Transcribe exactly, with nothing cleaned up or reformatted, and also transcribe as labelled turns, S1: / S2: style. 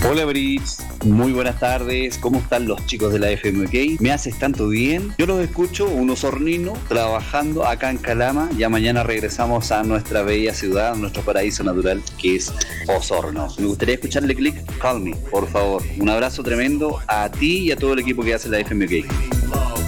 S1: Hola Brits, muy buenas tardes, ¿cómo están los chicos de la F M K? ¿Me haces tanto bien? Yo los escucho, un osornino, trabajando acá en Calama. Ya mañana regresamos a nuestra bella ciudad, a nuestro paraíso natural, que es Osorno. Me gustaría escucharle click, call me, por favor. Un abrazo tremendo a ti y a todo el equipo que hace la F M K.